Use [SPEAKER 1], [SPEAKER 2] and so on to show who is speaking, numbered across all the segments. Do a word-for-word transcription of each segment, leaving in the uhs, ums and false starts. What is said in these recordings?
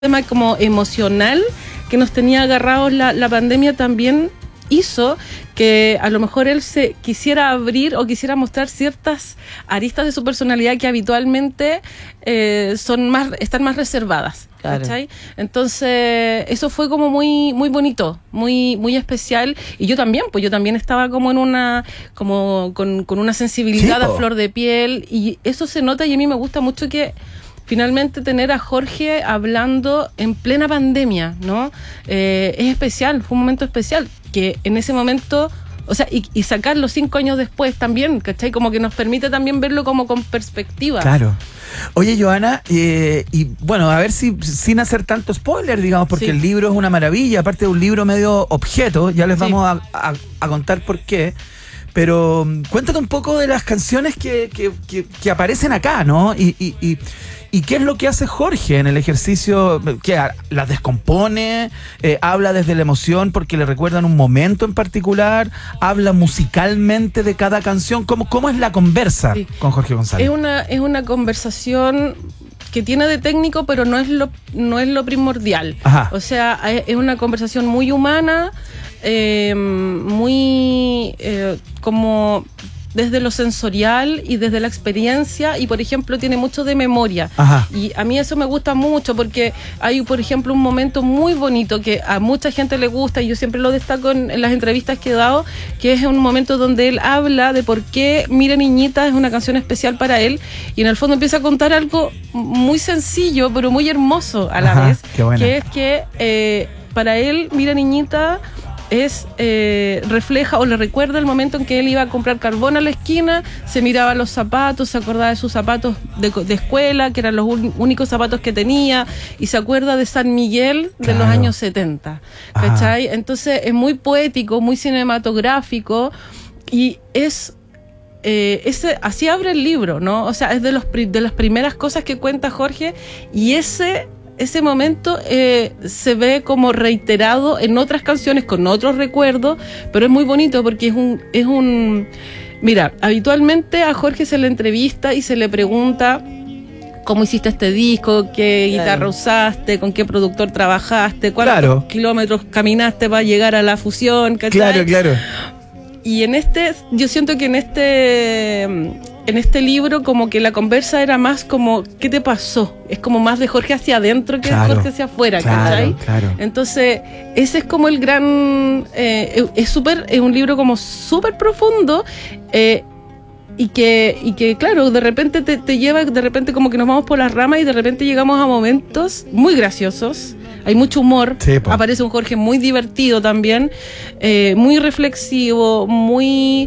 [SPEAKER 1] tema como emocional que nos tenía agarrados la, la pandemia también hizo que a lo mejor él se quisiera abrir o quisiera mostrar ciertas aristas de su personalidad que habitualmente eh, son más, están más reservadas. Claro. ¿Cachai? Entonces eso fue como muy muy bonito, muy muy especial, y yo también, pues yo también estaba como en una como con, con una sensibilidad sí, a flor de piel, y eso se nota, y a mí me gusta mucho que finalmente tener a Jorge hablando en plena pandemia, ¿no? Eh, es especial, fue un momento especial, que en ese momento, o sea, y, y sacarlo cinco años después también, ¿cachai? Como que nos permite también verlo como con perspectiva.
[SPEAKER 2] Claro. Oye, Johanna, eh, y bueno, a ver si sin hacer tanto spoiler, digamos, porque sí, el libro es una maravilla, aparte de un libro medio objeto, ya les sí, vamos a, a, a contar por qué. Pero cuéntate un poco de las canciones que, que, que, que aparecen acá, ¿no? Y, y, y, y qué es lo que hace Jorge en el ejercicio, que las descompone, eh, habla desde la emoción porque le recuerdan un momento en particular, habla musicalmente de cada canción. ¿Cómo, cómo es la conversa sí, con Jorge González?
[SPEAKER 1] Es una, es una conversación que tiene de técnico, pero no es lo, no es lo primordial. Ajá. O sea, es una conversación muy humana, eh, muy eh, como desde lo sensorial y desde la experiencia, y por ejemplo tiene mucho de memoria. Ajá. Y a mí eso me gusta mucho porque hay, por ejemplo, un momento muy bonito que a mucha gente le gusta, y yo siempre lo destaco en, en las entrevistas que he dado, que es un momento donde él habla de por qué Mira Niñita es una canción especial para él, y en el fondo empieza a contar algo muy sencillo pero muy hermoso a la Ajá, vez, que es que eh, para él Mira Niñita es eh, refleja o le recuerda el momento en que él iba a comprar carbón a la esquina, se miraba los zapatos, se acordaba de sus zapatos de, de escuela, que eran los un, únicos zapatos que tenía, y se acuerda de San Miguel de claro, los años setenta, ¿cachai? Entonces es muy poético, muy cinematográfico, y es eh, ese, así abre el libro, ¿no? O sea, es de, los, de las primeras cosas que cuenta Jorge, y ese Ese momento eh, se ve como reiterado en otras canciones con otros recuerdos, pero es muy bonito porque es un, es un... Mira, habitualmente a Jorge se le entrevista y se le pregunta cómo hiciste este disco, qué claro, guitarra usaste, con qué productor trabajaste, cuántos claro, kilómetros caminaste para llegar a la fusión, ¿cachai?
[SPEAKER 2] Claro, claro.
[SPEAKER 1] Y en este, yo siento que en este... en este libro como que la conversa era más como ¿qué te pasó? Es como más de Jorge hacia adentro que claro, de Jorge hacia afuera, claro, ¿cachai? Claro. Entonces ese es como el gran eh, es súper, es un libro como súper profundo, eh, y que, y que claro, de repente te, te lleva, de repente como que nos vamos por las ramas y de repente llegamos a momentos muy graciosos. Hay mucho humor, sí, aparece un Jorge muy divertido también, eh, muy reflexivo, muy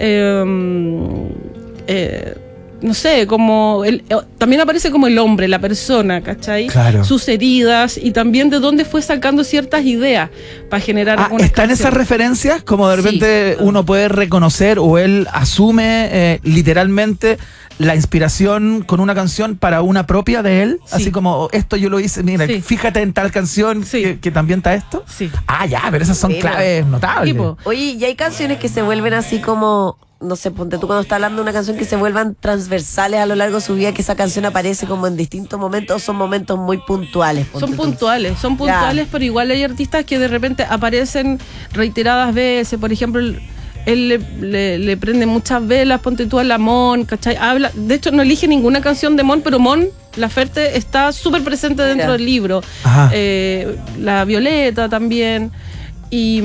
[SPEAKER 1] eh, Eh, no sé, como el, también aparece como el hombre, la persona, ¿cachai? Claro. Sus heridas, y también de dónde fue sacando ciertas ideas para generar
[SPEAKER 2] ah,
[SPEAKER 1] algunas
[SPEAKER 2] ¿están canciones. Esas referencias? Como de repente sí, uno puede reconocer, o él asume eh, literalmente la inspiración con una canción para una propia de él, sí, así como esto yo lo hice, mira, sí, fíjate en tal canción sí, que, que también está esto.
[SPEAKER 1] Sí.
[SPEAKER 2] Ah, ya, pero esas son sí, claves notables.
[SPEAKER 3] Tipo. Oye, y hay canciones que se vuelven así como, no sé, ponte tú cuando estás hablando de una canción que se vuelvan transversales a lo largo de su vida, que esa canción aparece como en distintos momentos, o son momentos muy puntuales.
[SPEAKER 1] Son puntuales, son puntuales, ya, pero igual hay artistas que de repente aparecen reiteradas veces. Por ejemplo, el, él le, le, le prende muchas velas, ponte tú a la Mon, ¿cachai? Habla, de hecho no elige ninguna canción de Mon, pero Mon Laferte está súper presente dentro Mira. del libro. Eh, la Violeta también. Y,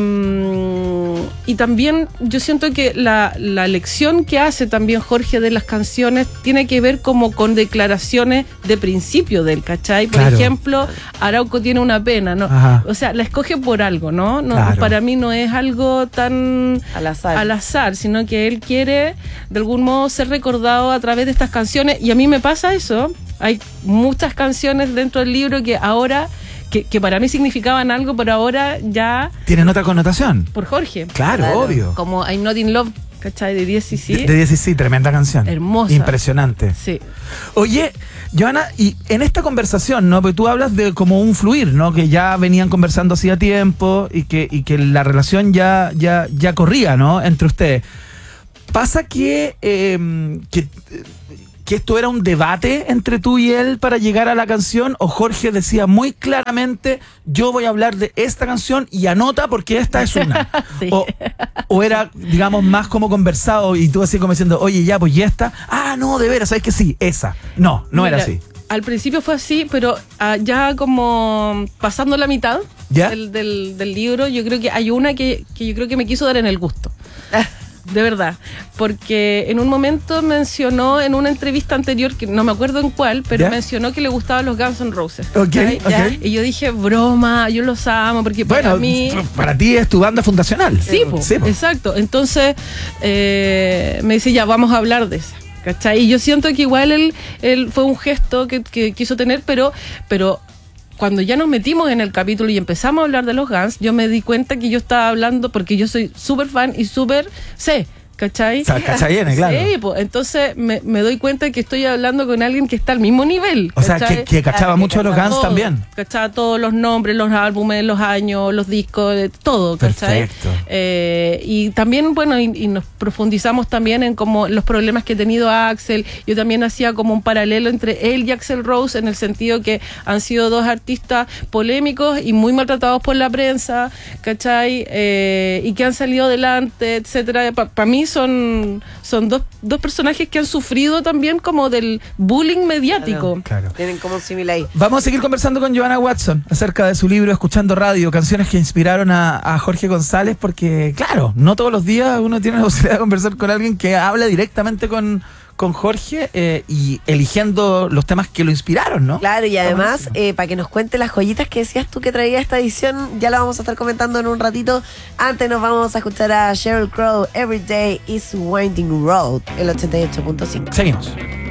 [SPEAKER 1] y también yo siento que la, la lección que hace también Jorge de las canciones tiene que ver como con declaraciones de principio del, ¿cachai? Por claro, ejemplo, Arauco tiene una pena, ¿no? Ajá. O sea, la escoge por algo, ¿no? no claro. Para mí no es algo tan
[SPEAKER 3] al azar.
[SPEAKER 1] al azar, sino que él quiere de algún modo ser recordado a través de estas canciones, y a mí me pasa eso. Hay muchas canciones dentro del libro que ahora Que, que para mí significaban algo, pero ahora ya...
[SPEAKER 2] ¿Tienen otra connotación?
[SPEAKER 1] Por Jorge.
[SPEAKER 2] Claro, claro, obvio.
[SPEAKER 1] Como I'm Not In Love, ¿cachai? De diez C.
[SPEAKER 2] De, de diez C, tremenda canción.
[SPEAKER 1] Hermosa.
[SPEAKER 2] Impresionante.
[SPEAKER 1] Sí.
[SPEAKER 2] Oye, Johanna, y en esta conversación, ¿no? Porque tú hablas de como un fluir, ¿no? Que ya venían conversando hacía tiempo y que, y que la relación ya, ya, ya corría, ¿no? Entre ustedes. Pasa que... Eh, que que esto era un debate entre tú y él para llegar a la canción, o Jorge decía muy claramente, yo voy a hablar de esta canción y anota porque esta es una? Sí. O, o era, digamos, más como conversado y tú así como diciendo, oye, ya, pues, ¿y esta? Ah, no, de veras, ¿sabes que sí? Esa. No, no Mira, era así.
[SPEAKER 1] Al principio fue así, pero uh, ya como pasando la mitad del, del, del libro, yo creo que hay una que, que yo creo que me quiso dar en el gusto. De verdad, porque en un momento mencionó en una entrevista anterior, que no me acuerdo en cuál, pero ¿Ya? mencionó que le gustaban los Guns N' Roses.
[SPEAKER 2] Okay, okay.
[SPEAKER 1] Y yo dije, broma, yo los amo, porque
[SPEAKER 2] bueno,
[SPEAKER 1] para mí...
[SPEAKER 2] para ti es tu banda fundacional.
[SPEAKER 1] Sí, po, sí po. Exacto. Entonces, eh, me dice, ya, vamos a hablar de esa. ¿Cachai? Y yo siento que igual él, él fue un gesto que, que quiso tener, pero... pero cuando ya nos metimos en el capítulo y empezamos a hablar de los Guns, yo me di cuenta que yo estaba hablando, porque yo soy súper fan y súper sé, ¿cachai?
[SPEAKER 2] O sea, ¿cachai? Claro.
[SPEAKER 1] Sí, pues entonces me, me doy cuenta que estoy hablando con alguien que está al mismo nivel.
[SPEAKER 2] O ¿cachai? sea, que, que cachaba ah, mucho de los Guns todo, también.
[SPEAKER 1] Cachaba todos los nombres, los álbumes, los años, los discos, todo, ¿cachai?
[SPEAKER 2] Perfecto.
[SPEAKER 1] Eh, y también, bueno, y, y nos profundizamos también en como los problemas que ha tenido Axl. Yo también hacía como un paralelo entre él y Axl Rose, en el sentido que han sido dos artistas polémicos y muy maltratados por la prensa, ¿cachai? Eh, y que han salido adelante, etcétera. Para pa mí son, son dos, dos personajes que han sufrido también como del bullying mediático.
[SPEAKER 2] Claro, claro.
[SPEAKER 3] Tienen como un símil ahí.
[SPEAKER 2] Vamos a seguir conversando con Johanna Watson acerca de su libro Escuchando Radio, canciones que inspiraron a, a Jorge González, porque claro, no todos los días uno tiene la posibilidad de conversar con alguien que habla directamente con... con Jorge eh, y eligiendo los temas que lo inspiraron, ¿no?
[SPEAKER 3] Claro, y además, eh, para que nos cuente las joyitas que decías tú que traía esta edición, ya la vamos a estar comentando en un ratito. Antes nos vamos a escuchar a Sheryl Crow, Every Day is Winding Road, el ochenta y ocho punto cinco.
[SPEAKER 2] Seguimos.